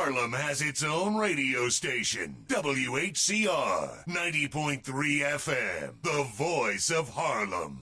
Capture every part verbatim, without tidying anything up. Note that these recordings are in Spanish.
Harlem has its own radio station, W H C R ninety point three F M, the voice of Harlem.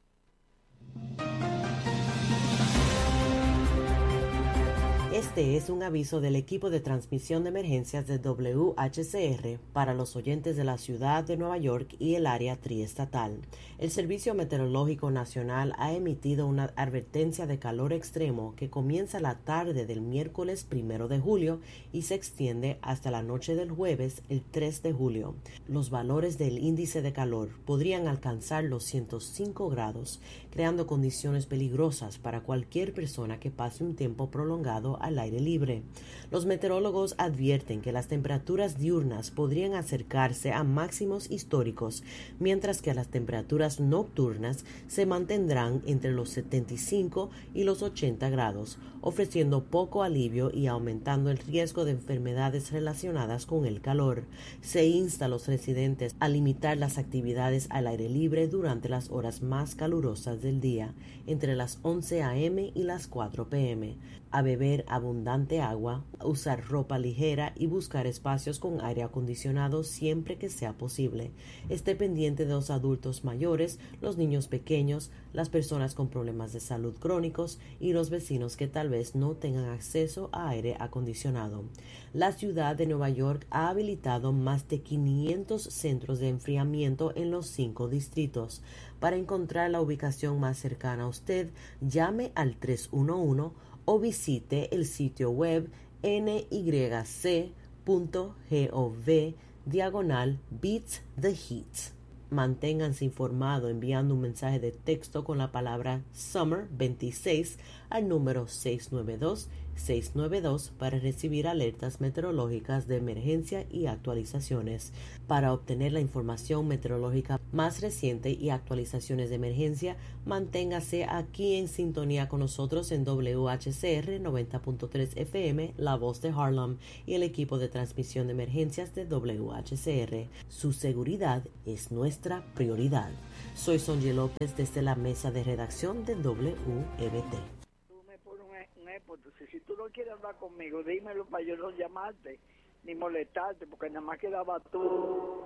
Este es un aviso del equipo de transmisión de emergencias de W H C R para los oyentes de la ciudad de Nueva York y el área triestatal. El Servicio Meteorológico Nacional ha emitido una advertencia de calor extremo que comienza la tarde del miércoles primero de julio y se extiende hasta la noche del jueves el tres de julio. Los valores del índice de calor podrían alcanzar los ciento cinco grados, creando condiciones peligrosas para cualquier persona que pase un tiempo prolongado al aire libre. Los meteorólogos advierten que las temperaturas diurnas podrían acercarse a máximos históricos, mientras que las temperaturas nocturnas se mantendrán entre los setenta y cinco y los ochenta grados, ofreciendo poco alivio y aumentando el riesgo de enfermedades relacionadas con el calor. Se insta a los residentes a limitar las actividades al aire libre durante las horas más calurosas del día, entre las once a eme y las cuatro pe eme, a beber abundante agua, a usar ropa ligera y buscar espacios con aire acondicionado siempre que sea posible. Esté pendiente de los adultos mayores, los niños pequeños, las personas con problemas de salud crónicos y los vecinos que tal vez no tengan acceso a aire acondicionado. La ciudad de Nueva York ha habilitado más de quinientos centros de enfriamiento en los cinco distritos. Para encontrar la ubicación más cercana a usted, llame al tres uno uno o visite el sitio web n y c punto gov diagonal beats the heat. Manténganse informados enviando un mensaje de texto con la palabra Summer veintiséis al número seis nueve dos, seis nueve dos para recibir alertas meteorológicas de emergencia y actualizaciones. Para obtener la información meteorológica más reciente y actualizaciones de emergencia, manténgase aquí en sintonía con nosotros en W H C R noventa punto tres F M, La Voz de Harlem, y el equipo de transmisión de emergencias de W H C R. Su seguridad es nuestra prioridad. Soy Sonji López desde la mesa de redacción de W E B T. Tú me pones un, un época, entonces si tú no quieres hablar conmigo, dímelo para yo no llamarte ni molestarte, porque nada más quedaba tú.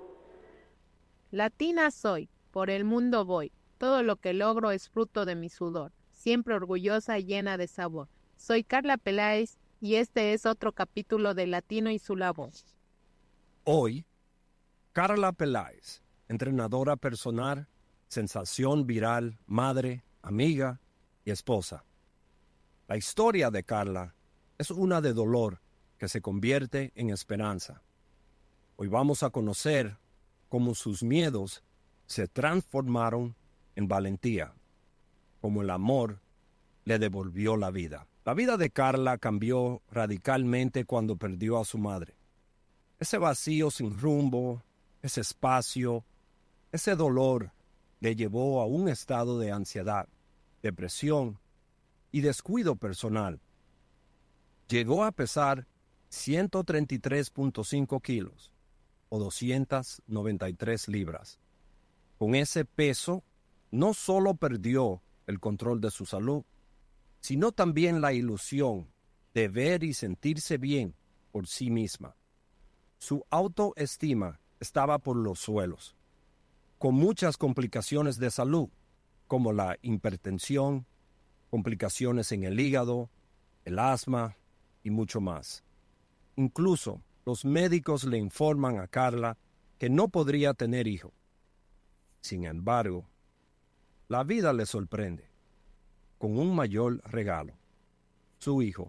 Latina soy, por el mundo voy, todo lo que logro es fruto de mi sudor, siempre orgullosa y llena de sabor. Soy Carla Peláez y este es otro capítulo de Latino y su La Voz. Hoy, Carla Peláez, entrenadora personal, sensación viral, madre, amiga y esposa. La historia de Carla es una de dolor que se convierte en esperanza. Hoy vamos a conocer cómo sus miedos se transformaron en valentía, cómo el amor le devolvió la vida. La vida de Carla cambió radicalmente cuando perdió a su madre. Ese vacío sin rumbo, ese espacio, ese dolor le llevó a un estado de ansiedad, depresión y descuido personal. Llegó a pesar ciento treinta y tres punto cinco kilos o doscientas noventa y tres libras. Con ese peso, no solo perdió el control de su salud, sino también la ilusión de ver y sentirse bien por sí misma. Su autoestima estaba por los suelos, con muchas complicaciones de salud, como la hipertensión, complicaciones en el hígado, el asma y mucho más. Incluso los médicos le informan a Carla que no podría tener hijo. Sin embargo, la vida le sorprende con un mayor regalo: su hijo,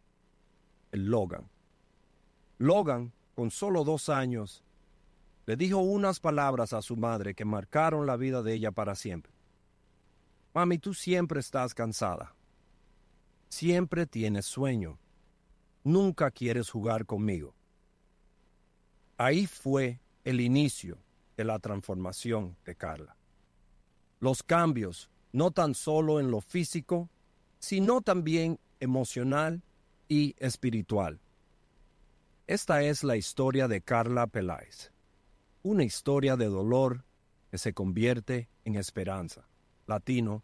el Logan. Logan, con solo dos años, le dijo unas palabras a su madre que marcaron la vida de ella para siempre. Mami, tú siempre estás cansada. Siempre tienes sueño. Nunca quieres jugar conmigo. Ahí fue el inicio de la transformación de Carla. Los cambios, no tan solo en lo físico, sino también emocional y espiritual. Esta es la historia de Carla Peláez, una historia de dolor que se convierte en esperanza. Latino,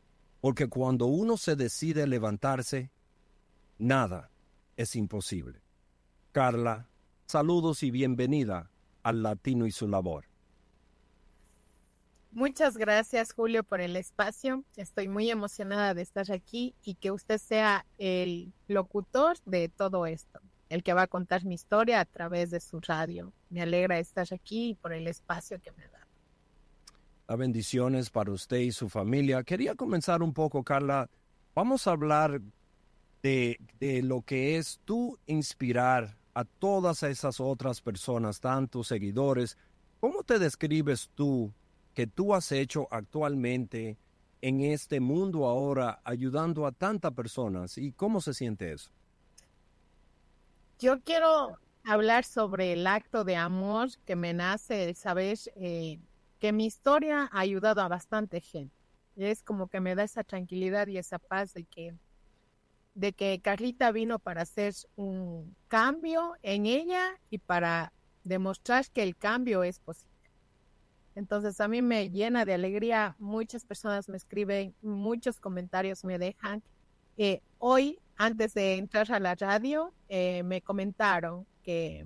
porque cuando uno se decide levantarse, nada es imposible. Carla, saludos y bienvenida al Latino y su labor. Muchas gracias, Julio, por el espacio. Estoy muy emocionada de estar aquí y que usted sea el locutor de todo esto, el que va a contar mi historia a través de su radio. Me alegra estar aquí y por el espacio que me da. Las bendiciones para usted y su familia. Quería comenzar un poco, Carla. Vamos a hablar de, de lo que es tú inspirar a todas esas otras personas, tantos seguidores. ¿Cómo te describes tú que tú has hecho actualmente en este mundo ahora, ayudando a tantas personas? ¿Y cómo se siente eso? Yo quiero hablar sobre el acto de amor que me nace el saber eh, que mi historia ha ayudado a bastante gente. Y es como que me da esa tranquilidad y esa paz de que, de que Carlita vino para hacer un cambio en ella y para demostrar que el cambio es posible. Entonces a mí me llena de alegría, muchas personas me escriben, muchos comentarios me dejan. Eh, hoy, antes de entrar a la radio, eh, me comentaron que,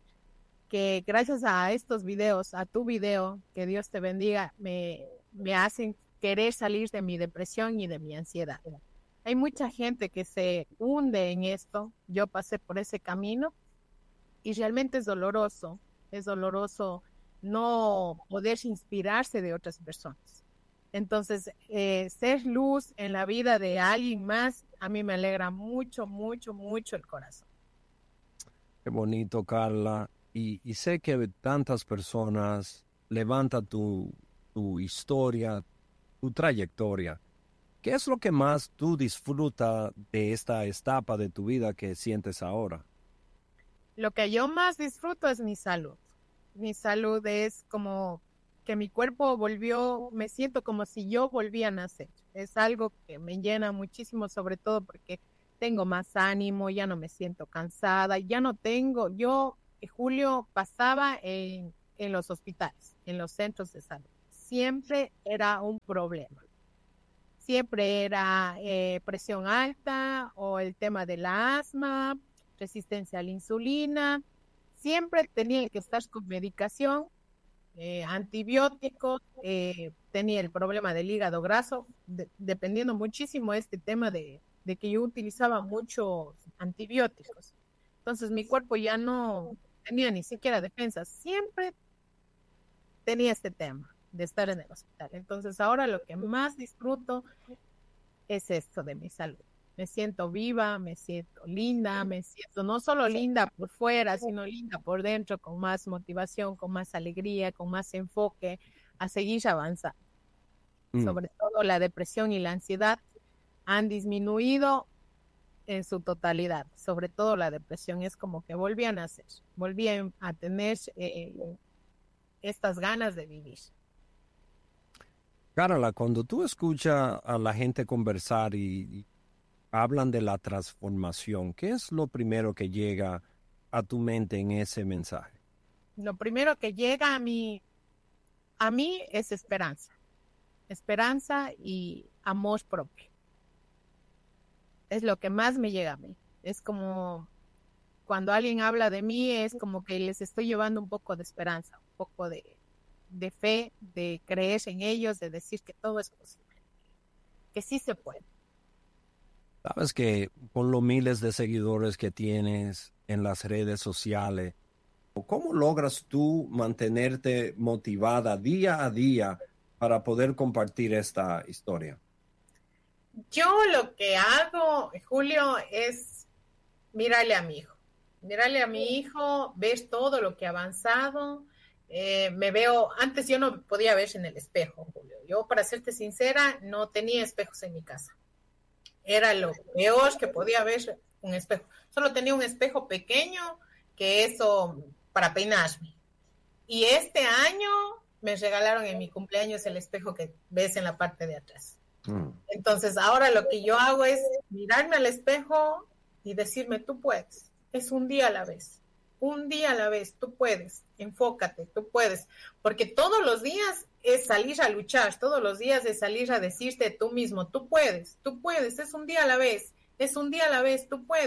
que gracias a estos videos, a tu video, que Dios te bendiga, me, me hacen querer salir de mi depresión y de mi ansiedad. Hay mucha gente que se hunde en esto, yo pasé por ese camino y realmente es doloroso, es doloroso no poder inspirarse de otras personas. Entonces, eh, ser luz en la vida de alguien más, a mí me alegra mucho, mucho, mucho el corazón. Qué bonito, Carla. Y, y sé que tantas personas levantan tu, tu historia, tu trayectoria. ¿Qué es lo que más tú disfrutas de esta etapa de tu vida que sientes ahora? Lo que yo más disfruto es mi salud. Mi salud es como que mi cuerpo volvió, me siento como si yo volví a nacer. Es algo que me llena muchísimo, sobre todo porque tengo más ánimo, ya no me siento cansada, ya no tengo, yo, Julio, pasaba en, en los hospitales, en los centros de salud. Siempre era un problema. Siempre era eh, presión alta o el tema del asma, resistencia a la insulina. Siempre tenía que estar con medicación, eh, antibióticos, eh, tenía el problema del hígado graso, de, dependiendo muchísimo de este tema de, de que yo utilizaba muchos antibióticos. Entonces mi cuerpo ya no tenía ni siquiera defensa, siempre tenía este tema de estar en el hospital. Entonces ahora lo que más disfruto es esto de mi salud. Me siento viva, me siento linda, me siento no solo linda por fuera, sino linda por dentro, con más motivación, con más alegría, con más enfoque, a seguir avanzando. Mm. Sobre todo la depresión y la ansiedad han disminuido en su totalidad. Sobre todo la depresión es como que volví a nacer, volví a tener eh, estas ganas de vivir. Carla, cuando tú escuchas a la gente conversar y, y hablan de la transformación, ¿qué es lo primero que llega a tu mente en ese mensaje? Lo primero que llega a mí, a mí es esperanza. Esperanza y amor propio. Es lo que más me llega a mí. Es como cuando alguien habla de mí, es como que les estoy llevando un poco de esperanza, un poco de, de fe, de creer en ellos, de decir que todo es posible, que sí se puede. Sabes que con los miles de seguidores que tienes en las redes sociales, ¿cómo logras tú mantenerte motivada día a día para poder compartir esta historia? Yo lo que hago, Julio, es mirarle a mi hijo. Mirarle a mi hijo, ver todo lo que ha avanzado. Eh, me veo, antes yo no podía ver en el espejo, Julio. Yo, para serte sincera, no tenía espejos en mi casa. Era lo peor que podía ver un espejo. Solo tenía un espejo pequeño, que eso para peinarme. Y este año me regalaron en mi cumpleaños el espejo que ves en la parte de atrás. Mm. Entonces ahora lo que yo hago es mirarme al espejo y decirme, tú puedes. Es un día a la vez. Un día a la vez, tú puedes. Enfócate, tú puedes. Porque todos los días es salir a luchar, todos los días es salir a decirte tú mismo, tú puedes, tú puedes, es un día a la vez, es un día a la vez, tú puedes.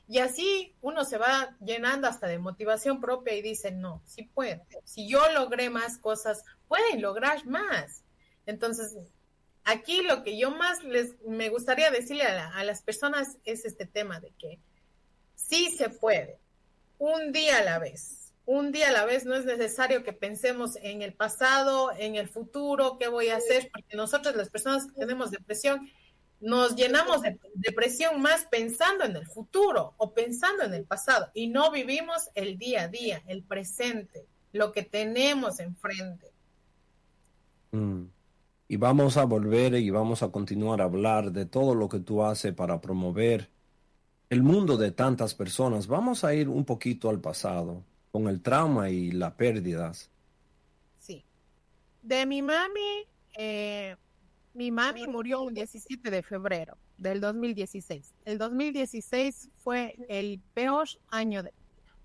Y así uno se va llenando hasta de motivación propia y dice, no, sí puedo. Si yo logré más cosas, pueden lograr más. Entonces, aquí lo que yo más les me gustaría decirle a, la, a las personas es este tema de que sí se puede, un día a la vez. Un día a la vez. No es necesario que pensemos en el pasado, en el futuro, qué voy a hacer, porque nosotros las personas que tenemos depresión, nos llenamos de depresión más pensando en el futuro o pensando en el pasado y no vivimos el día a día, el presente, lo que tenemos enfrente. Mm. Y vamos a volver y vamos a continuar a hablar de todo lo que tú haces para promover el mundo de tantas personas. Vamos a ir un poquito al pasado, con el trauma y las pérdidas. Sí. De mi mami, eh, mi mami murió un diecisiete de febrero del dos mil dieciséis. El dos mil dieciséis fue el peor año de mi vida.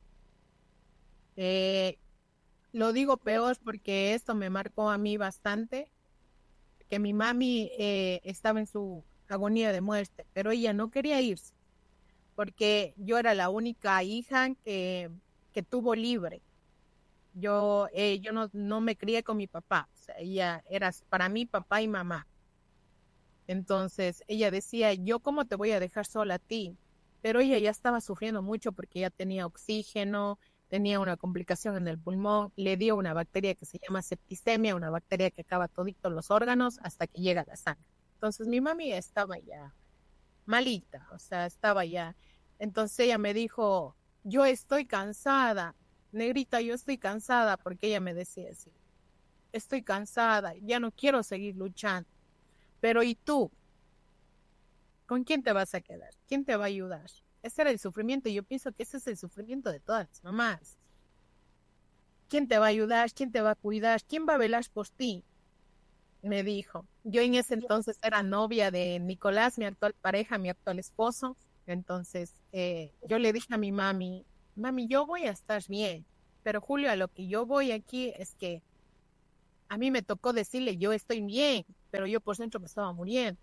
Eh, lo digo peor porque esto me marcó a mí bastante, que mi mami eh, estaba en su agonía de muerte, pero ella no quería irse, porque yo era la única hija que, que tuvo libre. Yo, eh, yo no, no me crié con mi papá, o sea, ella era para mí papá y mamá. Entonces ella decía, yo cómo te voy a dejar sola a ti, pero ella ya estaba sufriendo mucho porque ya tenía oxígeno, tenía una complicación en el pulmón, le dio una bacteria que se llama septicemia, una bacteria que acaba toditos los órganos hasta que llega a la sangre. Entonces mi mami estaba ya malita, o sea, estaba ya. Entonces ella me dijo, yo estoy cansada, negrita, yo estoy cansada, porque ella me decía así, estoy cansada, ya no quiero seguir luchando. Pero ¿y tú? ¿Con quién te vas a quedar? ¿Quién te va a ayudar? Ese era el sufrimiento y yo pienso que ese es el sufrimiento de todas las mamás. ¿Quién te va a ayudar? ¿Quién te va a cuidar? ¿Quién va a velar por ti? Me dijo. Yo en ese entonces era novia de Nicolás, mi actual pareja, mi actual esposo. Entonces eh, yo le dije a mi mami, mami, yo voy a estar bien, pero Julio, a lo que yo voy aquí es que a mí me tocó decirle, yo estoy bien, pero yo por dentro me estaba muriendo.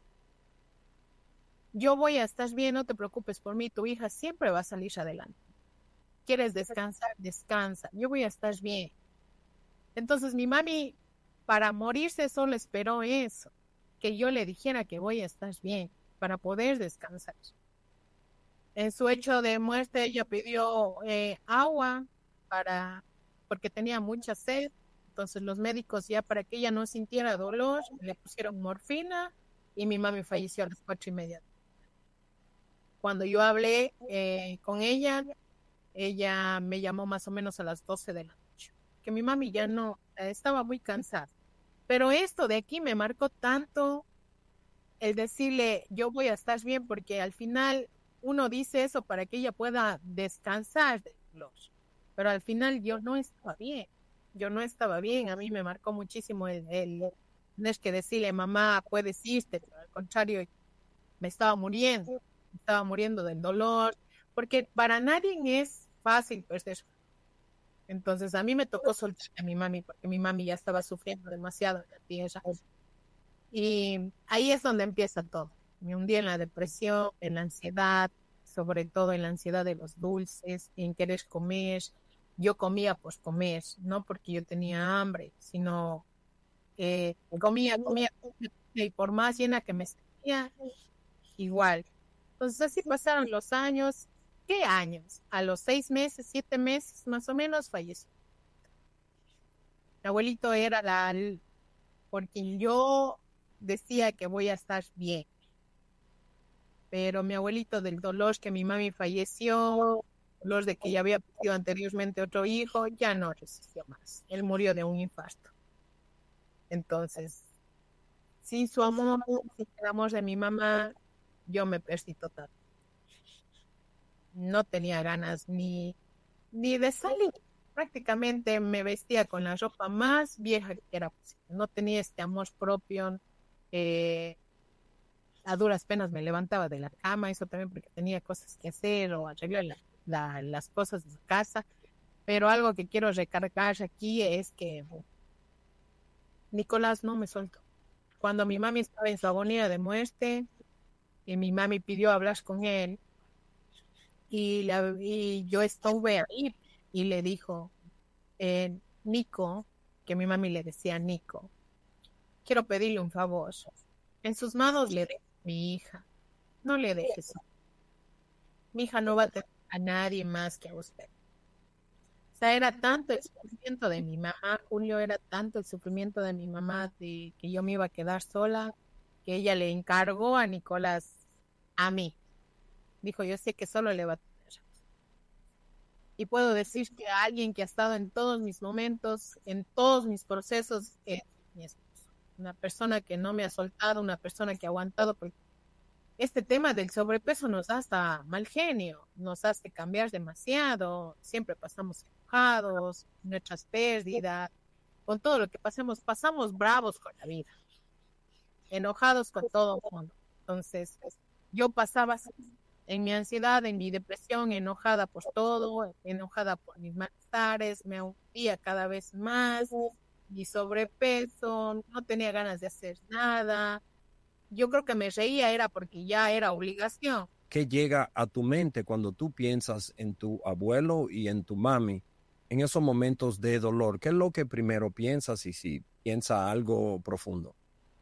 Yo voy a estar bien, no te preocupes por mí, tu hija siempre va a salir adelante. ¿Quieres descansar? Descansa, yo voy a estar bien. Entonces mi mami, para morirse, solo esperó eso, que yo le dijera que voy a estar bien, para poder descansar. En su hecho de muerte, ella pidió eh, agua para, porque tenía mucha sed. Entonces los médicos, ya para que ella no sintiera dolor, le pusieron morfina y mi mami falleció a las cuatro y media. Cuando yo hablé eh, con ella, ella me llamó más o menos a las doce de la noche, que mi mami ya no, eh, estaba muy cansada. Pero esto de aquí me marcó tanto, el decirle, yo voy a estar bien, porque al final uno dice eso para que ella pueda descansar del dolor. Pero al final yo no estaba bien. Yo no estaba bien, a mí me marcó muchísimo el, el no es que decirle, mamá, puedes irte, pero al contrario, me estaba muriendo, me estaba muriendo del dolor, porque para nadie es fácil perder. Entonces a mí me tocó soltar a mi mami, porque mi mami ya estaba sufriendo demasiado en la tierra. Y ahí es donde empieza todo. Me hundí en la depresión, en la ansiedad, sobre todo en la ansiedad de los dulces, en querer comer. Yo comía por comer, no porque yo tenía hambre, sino que comía, comía, comía, y por más llena que me sentía, igual. Entonces así pasaron los años. ¿Qué años? A los seis meses, siete meses más o menos falleció. Mi abuelito era la, porque yo decía que voy a estar bien. Pero mi abuelito, del dolor que mi mami falleció, los de que ya había perdido anteriormente otro hijo, ya no resistió más. Él murió de un infarto. Entonces, sin su amor, sin el amor de mi mamá, yo me perdí total. No tenía ganas ni, ni de salir. Prácticamente me vestía con la ropa más vieja que era posible. No tenía este amor propio. Eh, a duras penas me levantaba de la cama, eso también porque tenía cosas que hacer o arreglar la La, las cosas de su casa. Pero algo que quiero recargar aquí es que Nicolás no me soltó. Cuando mi mami estaba en su agonía de muerte y mi mami pidió hablar con él, y, la, y yo estuve ahí y le dijo, eh, Nico, que mi mami le decía Nico, quiero pedirle un favor. En sus manos le dejo a mi hija, no le dejes. Mi hija no va a tener a nadie más que a usted. O sea, era tanto el sufrimiento de mi mamá, Julio, era tanto el sufrimiento de mi mamá de que yo me iba a quedar sola, que ella le encargó a Nicolás a mí. Dijo, yo sé que solo le va a tener. Y puedo decir que alguien que ha estado en todos mis momentos, en todos mis procesos, es mi esposo. Una persona que no me ha soltado, una persona que ha aguantado, porque este tema del sobrepeso nos da hasta mal genio, nos hace cambiar demasiado, siempre pasamos enojados, nuestras pérdidas, con todo lo que pasemos, pasamos bravos con la vida, enojados con todo el mundo. Entonces, yo pasaba en mi ansiedad, en mi depresión, enojada por todo, enojada por mis malestares, me hundía cada vez más, mi sobrepeso, no tenía ganas de hacer nada. Yo creo que me reía era porque ya era obligación. ¿Qué llega a tu mente cuando tú piensas en tu abuelo y en tu mami en esos momentos de dolor? ¿Qué es lo que primero piensas y si piensas algo profundo?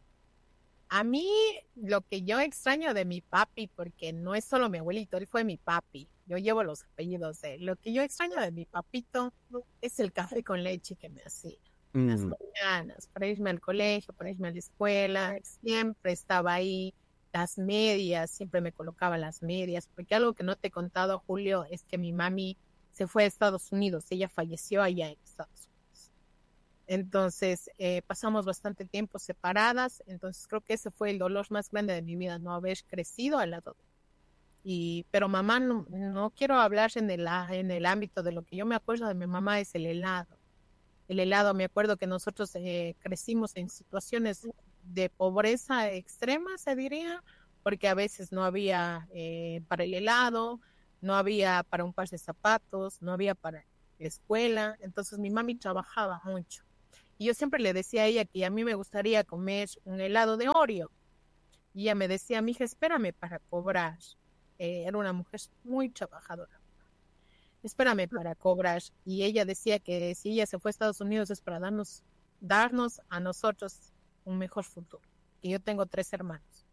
A mí lo que yo extraño de mi papi, porque no es solo mi abuelito, él fue mi papi. Yo llevo los apellidos de él. Lo que yo extraño de mi papito es el café con leche que me hacía. Mm. Las mañanas, para irme al colegio, para irme a la escuela, siempre estaba ahí. Las medias, siempre me colocaba las medias, porque algo que no te he contado, Julio, es que mi mami se fue a Estados Unidos, ella falleció allá en Estados Unidos. Entonces, eh, pasamos bastante tiempo separadas, entonces creo que ese fue el dolor más grande de mi vida, no haber crecido al lado de él. Y, pero mamá, no, no quiero hablar en el, en el ámbito de lo que yo me acuerdo de mi mamá, es el helado. El helado, me acuerdo que nosotros eh, crecimos en situaciones de pobreza extrema, se diría, porque a veces no había eh, para el helado, no había para un par de zapatos, no había para la escuela, entonces mi mami trabajaba mucho. Y yo siempre le decía a ella que a mí me gustaría comer un helado de Oreo. Y ella me decía, mija, espérame para cobrar. Eh, era una mujer muy trabajadora. Espérame para cobrar. Y ella decía que si ella se fue a Estados Unidos es para darnos, darnos a nosotros un mejor futuro. Y yo tengo tres hermanos.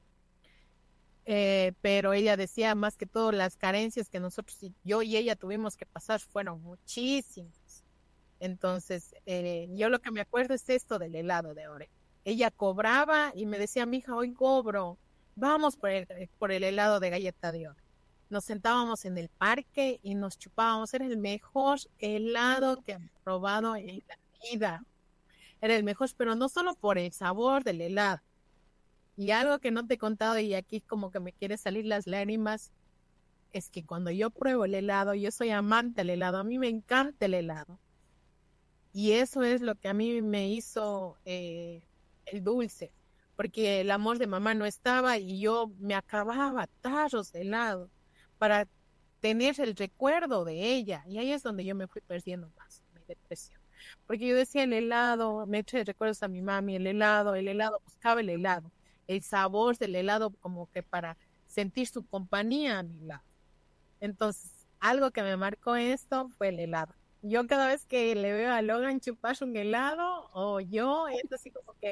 Eh, pero ella decía más que todo las carencias que nosotros, yo y ella tuvimos que pasar fueron muchísimas. Entonces, eh, yo lo que me acuerdo es esto del helado de Oreo. Ella cobraba y me decía, mija, hoy cobro, vamos por el, por el helado de galleta de Oreo. Nos sentábamos en el parque y nos chupábamos. Era el mejor helado que he probado en la vida. Era el mejor, pero no solo por el sabor del helado. Y algo que no te he contado y aquí como que me quiere salir las lágrimas, es que cuando yo pruebo el helado, yo soy amante del helado, a mí me encanta el helado. Y eso es lo que a mí me hizo eh, el dulce, porque el amor de mamá no estaba y yo me acababa tarros de helado para tener el recuerdo de ella. Y ahí es donde yo me fui perdiendo más, mi depresión. Porque yo decía el helado, me eché recuerdos a mi mami, el helado, el helado, buscaba el helado, el sabor del helado como que para sentir su compañía a mi lado. Entonces, algo que me marcó esto fue el helado. Yo cada vez que le veo a Logan chupar un helado, o yo, es así como que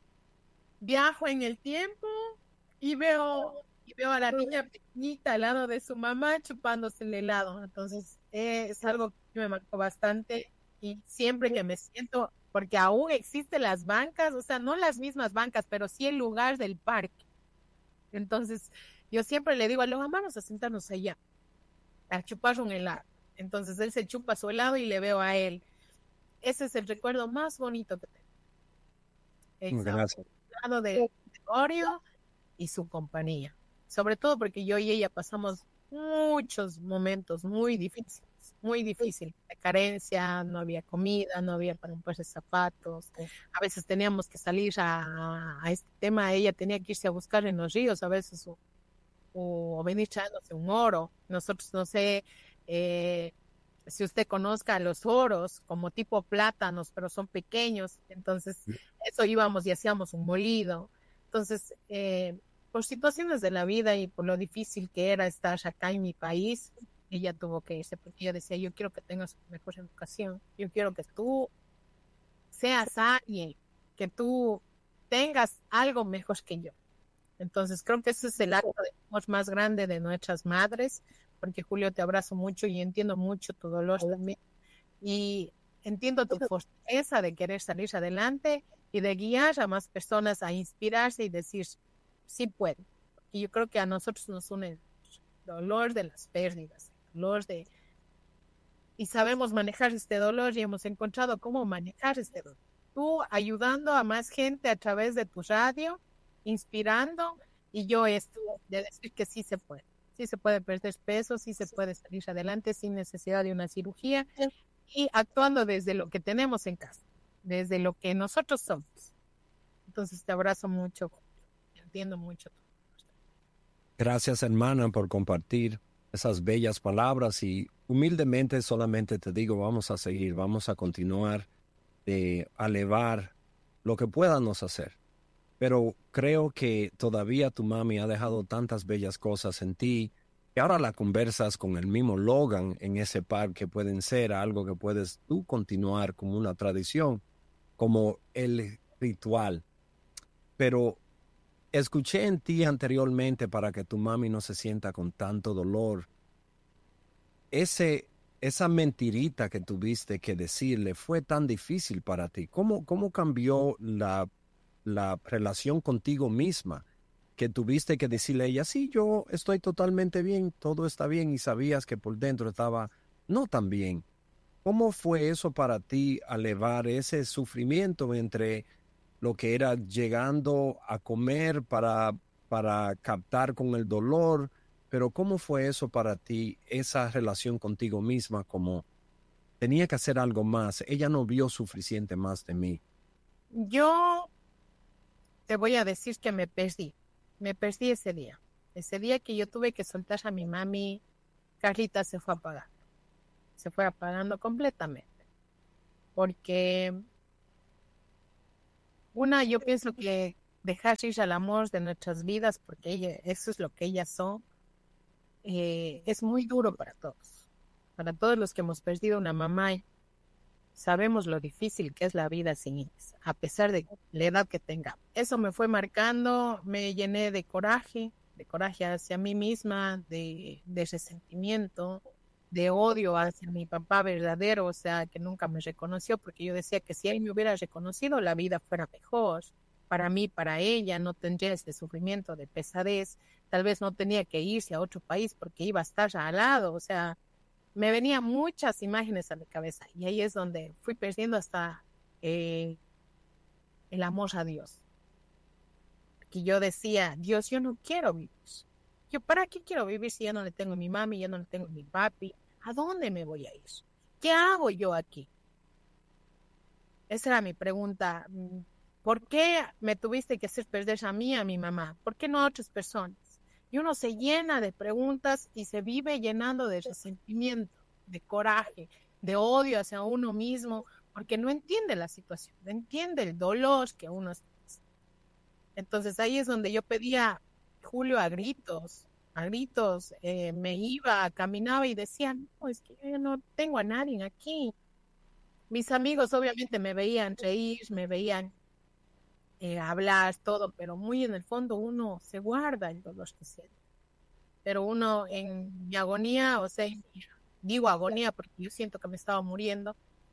viajo en el tiempo y veo, y veo a la niña pequeñita al lado de su mamá chupándose el helado. Entonces, eh, es algo que me marcó bastante y siempre que me siento, porque aún existen las bancas, o sea, no las mismas bancas, pero sí el lugar del parque. Entonces, yo siempre le digo a Logan, vamos a sentarnos allá a chupar un helado. Entonces él se chupa su helado y le veo a él. Ese es el recuerdo más bonito que tengo. Gracias. El helado de, de Oreo y su compañía. Sobre todo porque yo y ella pasamos muchos momentos muy difíciles, muy difíciles. De carencia, no había comida, no había para un par de zapatos. A veces teníamos que salir a, a este tema, ella tenía que irse a buscar en los ríos, a veces, o, o venir echándose un oro. Nosotros, no sé... Eh, si usted conozca los oros como tipo plátanos, pero son pequeños, entonces eso íbamos y hacíamos un molido. Entonces, eh, por situaciones de la vida y por lo difícil que era estar acá en mi país, ella tuvo que irse porque ella decía, yo quiero que tengas mejor educación, yo quiero que tú seas alguien, que tú tengas algo mejor que yo. Entonces creo que ese es el acto de amor más grande de nuestras madres, porque Julio, te abrazo mucho y entiendo mucho tu dolor también. Y entiendo tu fortaleza de querer salir adelante y de guiar a más personas a inspirarse y decir, sí puedo. Y yo creo que a nosotros nos une el dolor de las pérdidas, el dolor de... Y sabemos manejar este dolor y hemos encontrado cómo manejar este dolor. Tú ayudando a más gente a través de tu radio, inspirando, y yo esto, de decir que sí se puede. Sí se puede perder peso, sí se puede salir adelante sin necesidad de una cirugía y actuando desde lo que tenemos en casa, desde lo que nosotros somos. Entonces te abrazo mucho, entiendo mucho. Gracias, hermana, por compartir esas bellas palabras y humildemente solamente te digo, vamos a seguir, vamos a continuar de elevar lo que podamos hacer. Pero creo que todavía tu mami ha dejado tantas bellas cosas en ti que ahora la conversas con el mismo Logan en ese par que pueden ser algo que puedes tú continuar como una tradición, como el ritual. Pero escuché en ti anteriormente para que tu mami no se sienta con tanto dolor. Ese, esa mentirita que tuviste que decirle fue tan difícil para ti. ¿Cómo, cómo cambió la la relación contigo misma, que tuviste que decirle a ella, sí, yo estoy totalmente bien, todo está bien, y sabías que por dentro estaba no tan bien? ¿Cómo fue eso para ti, elevar ese sufrimiento entre lo que era llegando a comer para, para captar con el dolor? Pero ¿cómo fue eso para ti, esa relación contigo misma, como tenía que hacer algo más? Ella no vio suficiente más de mí. Yo te voy a decir que me perdí, me perdí ese día. Ese día que yo tuve que soltar a mi mami, Carlita se fue apagando, se fue apagando completamente. Porque una, yo pienso que dejar ir al amor de nuestras vidas, porque ella, eso es lo que ellas son, eh, es muy duro para todos. Para todos los que hemos perdido una mamá, sabemos lo difícil que es la vida sin ellas, a pesar de la edad que tenga. Eso me fue marcando, me llené de coraje, de coraje hacia mí misma, de, de resentimiento, de odio hacia mi papá verdadero, o sea, que nunca me reconoció, porque yo decía que si él me hubiera reconocido, la vida fuera mejor. Para mí, para ella, no tendría este sufrimiento de pesadez, tal vez no tenía que irse a otro país porque iba a estar al lado, o sea, me venían muchas imágenes a mi cabeza y ahí es donde fui perdiendo hasta eh, el amor a Dios. Que yo decía, Dios, yo no quiero vivir. Yo, ¿para qué quiero vivir si ya no le tengo a mi mami, ya no le tengo a mi papi? ¿A dónde me voy a ir? ¿Qué hago yo aquí? Esa era mi pregunta. ¿Por qué me tuviste que hacer perder a mí, a mi mamá? ¿Por qué no a otras personas? Y uno se llena de preguntas y se vive llenando de resentimiento, de coraje, de odio hacia uno mismo, porque no entiende la situación, no entiende el dolor que uno está. Entonces ahí es donde yo pedía, Julio, a gritos, a gritos, eh, me iba, caminaba y decía, no, es que yo no tengo a nadie aquí. Mis amigos obviamente me veían reír, me veían Eh, hablar, todo, pero muy en el fondo uno se guarda el dolor que siente. Pero uno en mi agonía, o sea, digo agonía porque yo siento que me estaba muriendo,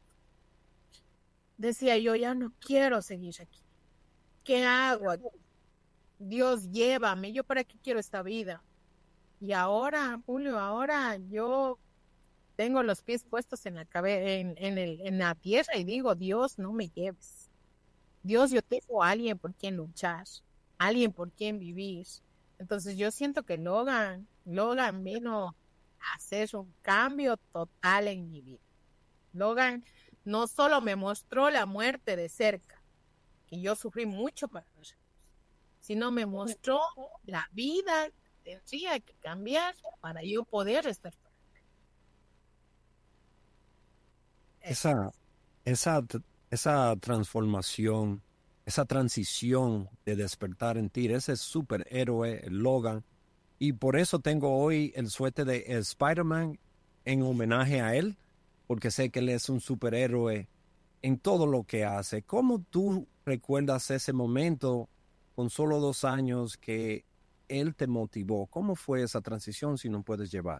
decía yo, ya no quiero seguir aquí. ¿Qué hago aquí? Dios, llévame, ¿yo para qué quiero esta vida? Y ahora, Julio, ahora yo tengo los pies puestos en la cabeza, en, en, el, en la tierra y digo, Dios, no me lleves. Dios, yo tengo a alguien por quien luchar, alguien por quien vivir. Entonces yo siento que Logan, Logan vino a hacer un cambio total en mi vida. Logan no solo me mostró la muerte de cerca, que yo sufrí mucho para eso, sino me mostró la vida que tendría que cambiar para yo poder estar. Esa, esa esa transformación esa transición de despertar en ti, ese superhéroe, el Logan. Y por eso tengo hoy el suéter de Spider-Man en homenaje a él, porque sé que él es un superhéroe en todo lo que hace. ¿Cómo tú recuerdas ese momento con solo dos años que él te motivó? ¿Cómo fue esa transición, si no puedes llevar?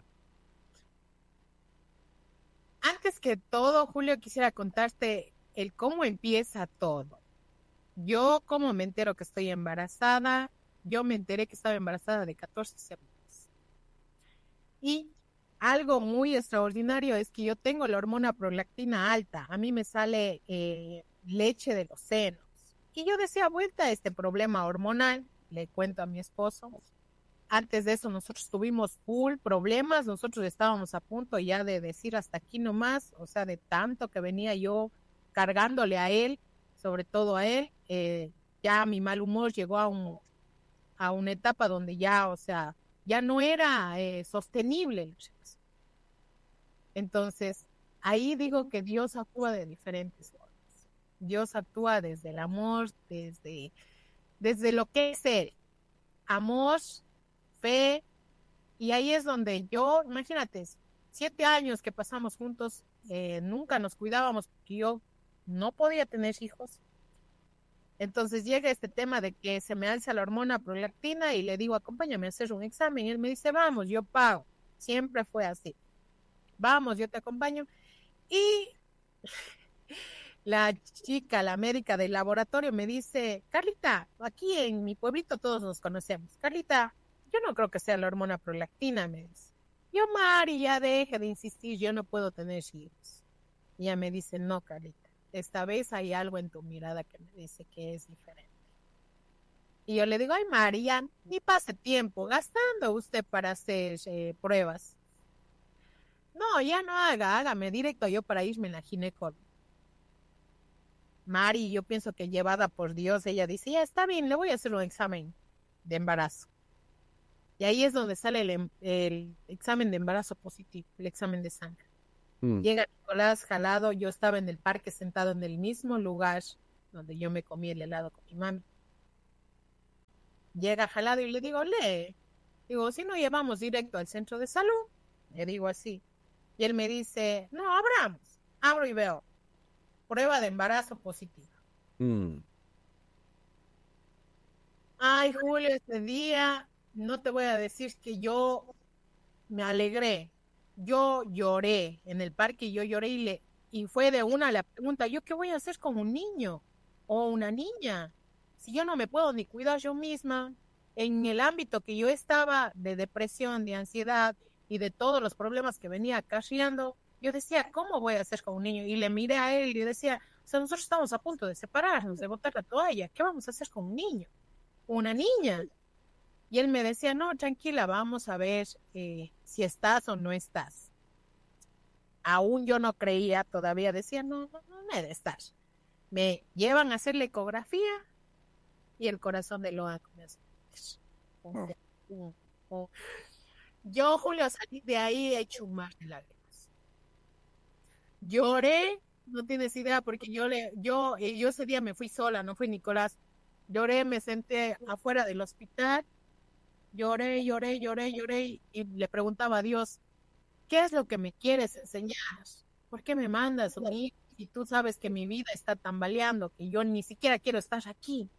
Antes que todo, Julio, quisiera contarte el cómo empieza todo. Yo, como me entero que estoy embarazada, yo me enteré que estaba embarazada de catorce semanas. Y algo muy extraordinario es que yo tengo la hormona prolactina alta. A mí me sale eh, leche de los senos. Y yo decía, vuelta a este problema hormonal, le cuento a mi esposo. Antes de eso nosotros tuvimos full problemas, nosotros estábamos a punto ya de decir hasta aquí nomás, o sea, de tanto que venía yo cargándole a él, sobre todo a él, eh, ya mi mal humor llegó a, un, a una etapa donde ya, o sea, ya no era eh, sostenible. Entonces, ahí digo que Dios actúa de diferentes formas. Dios actúa desde el amor, desde, desde lo que es Él. Amor, fe, y ahí es donde yo, imagínate, siete años que pasamos juntos, eh, nunca nos cuidábamos porque yo no podía tener hijos. Entonces llega este tema de que se me alza la hormona prolactina y le digo, acompáñame a hacer un examen. Y él me dice, vamos, yo pago. Siempre fue así. Vamos, yo te acompaño. Y la chica, la médica del laboratorio me dice, Carlita, aquí en mi pueblito todos nos conocemos. Carlita, yo no creo que sea la hormona prolactina, me dice. Yo, Mari, ya deje de insistir, yo no puedo tener hijos. Y ella me dice, no, Carlita, esta vez hay algo en tu mirada que me dice que es diferente. Y yo le digo, ay, Mari, ya ni pase tiempo gastando usted para hacer eh, pruebas. No, ya no haga, hágame directo yo para irme en la ginecóloga. Mari, yo pienso que llevada por Dios, ella dice, ya está bien, le voy a hacer un examen de embarazo. Y ahí es donde sale el, el examen de embarazo positivo, el examen de sangre. Mm. Llega Nicolás jalado, yo estaba en el parque sentado en el mismo lugar donde yo me comí el helado con mi mami. Llega jalado y le digo, lee. Digo, si no llevamos directo al centro de salud, le digo así. Y él me dice, no, abramos. Abro y veo. Prueba de embarazo positiva. Mm. Ay, Julio, este día, no te voy a decir que yo me alegré. Yo lloré en el parque, yo lloré y, le, y fue de una la pregunta, ¿yo qué voy a hacer con un niño o una niña? Si yo no me puedo ni cuidar yo misma, en el ámbito que yo estaba de depresión, de ansiedad y de todos los problemas que venía acarreando, yo decía, ¿cómo voy a hacer con un niño? Y le miré a él y decía, o sea, nosotros estamos a punto de separarnos, de botar la toalla, ¿qué vamos a hacer con un niño? Una niña. Y él me decía, no, tranquila, vamos a ver eh, si estás o no estás. Aún yo no creía, todavía decía, no, no, no he de estar. Me llevan a hacer la ecografía y el corazón de Loa comienza a oh. oh, oh. Yo, Julio, salí de ahí hecho un mar de lágrimas. Lloré, no tienes idea, porque yo, le, yo, yo ese día me fui sola, no fui Nicolás. Lloré, me senté afuera del hospital. Lloré, lloré, lloré, lloré y le preguntaba a Dios, ¿qué es lo que me quieres enseñar? ¿Por qué me mandas a mí? Y tú sabes que mi vida está tambaleando, que yo ni siquiera quiero estar aquí.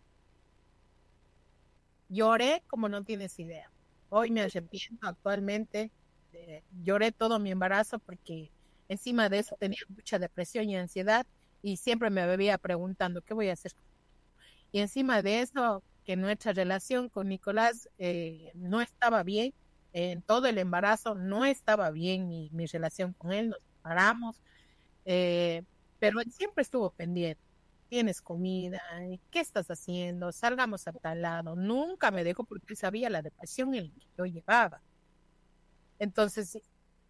Lloré como no tienes idea. Hoy me arrepiento actualmente. Eh, lloré todo mi embarazo porque encima de eso tenía mucha depresión y ansiedad y siempre me bebía preguntando, ¿qué voy a hacer? Y encima de eso, que nuestra relación con Nicolás eh, no estaba bien, eh, en todo el embarazo no estaba bien mi, mi relación con él, nos separamos, eh, pero él siempre estuvo pendiente. ¿Tienes comida? ¿Qué estás haciendo? Salgamos a tal lado. Nunca me dejó porque él sabía la depresión en la que yo llevaba. Entonces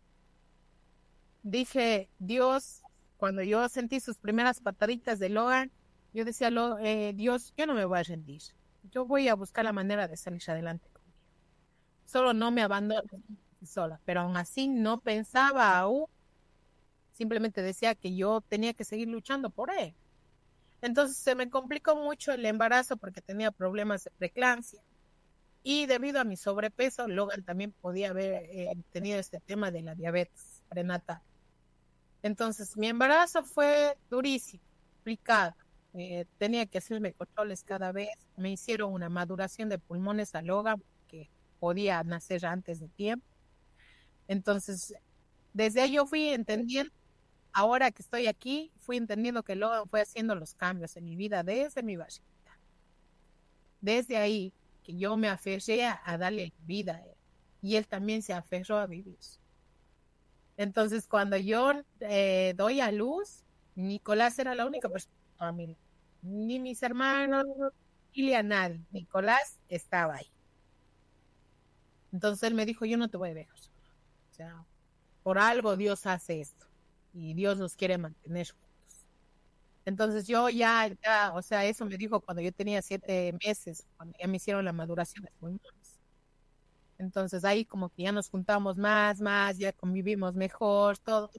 dije, Dios, cuando yo sentí sus primeras pataditas de Logan, yo decía, eh, Dios, yo no me voy a rendir. Yo voy a buscar la manera de salir adelante conmigo. Solo no me abandono sola, pero aún así no pensaba aún. Simplemente decía que yo tenía que seguir luchando por él. Entonces se me complicó mucho el embarazo porque tenía problemas de preeclampsia. Y debido a mi sobrepeso, Logan también podía haber eh, tenido este tema de la diabetes prenatal. Entonces mi embarazo fue durísimo, complicado. Eh, tenía que hacerme controles cada vez. Me hicieron una maduración de pulmones a Logan que podía nacer antes de tiempo. Entonces, desde ahí yo fui entendiendo, ahora que estoy aquí, fui entendiendo que Logan fue haciendo los cambios en mi vida desde mi barriguita. Desde ahí que yo me aferré a, a darle vida a él y él también se aferró a vivir. Entonces, cuando yo eh, doy a luz, Nicolás era la única persona de mi familia. Ni mis hermanos, ni a nadie. Nicolás estaba ahí. Entonces él me dijo, yo no te voy a dejar solo. O sea, por algo Dios hace esto. Y Dios nos quiere mantener juntos. Entonces yo ya, ya, o sea, eso me dijo cuando yo tenía siete meses, cuando ya me hicieron la maduración de pulmones. Entonces ahí como que ya nos juntamos más, más, ya convivimos mejor, todo.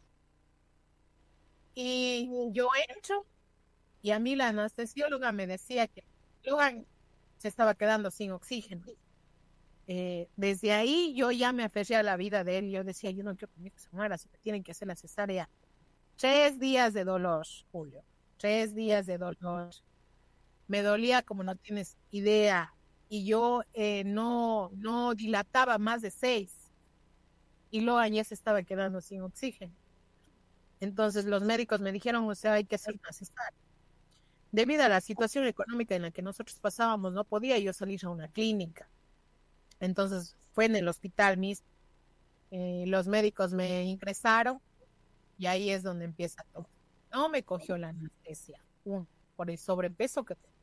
Y yo entro y a mí la anestesióloga me decía que Logan se estaba quedando sin oxígeno. Eh, desde ahí yo ya me aferré a la vida de él. Yo decía, yo no quiero que mi hijo se muera, si me tienen que hacer la cesárea. Tres días de dolor, Julio. Tres días de dolor. Me dolía como no tienes idea. Y yo eh, no, no dilataba más de seis. Y Logan ya se estaba quedando sin oxígeno. Entonces los médicos me dijeron, o sea, hay que hacer una cesárea. Debido a la situación económica en la que nosotros pasábamos, no podía yo salir a una clínica. Entonces fue en el hospital mismo. Eh, los médicos me ingresaron y ahí es donde empieza todo. No me cogió la anestesia, um, por el sobrepeso que tenía.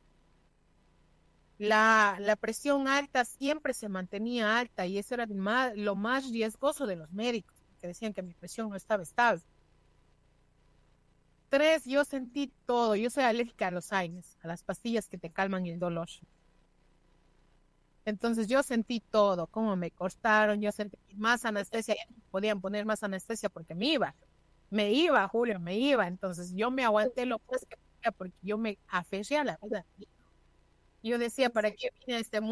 La, la presión alta siempre se mantenía alta y eso era más, lo más riesgoso de los médicos, que decían que mi presión no estaba estable. Tres, yo sentí todo. Yo soy alérgica a los aines, a las pastillas que te calman el dolor. Entonces yo sentí todo, cómo me cortaron, yo sentí más anestesia, ya no podían poner más anestesia porque me iba, me iba, Julio, me iba. Entonces yo me aguanté lo más que podía porque yo me aferré a la vida. Yo decía, ¿para qué vine a este mundo?